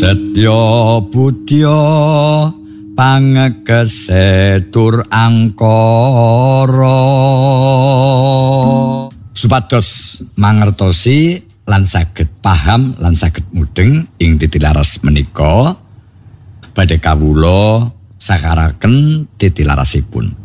Setya budya pangegese tur angkara supados mangertosi lan saged paham lan saged mudeng ing titilaras menika badhe kawula sakaraken titilarasipun.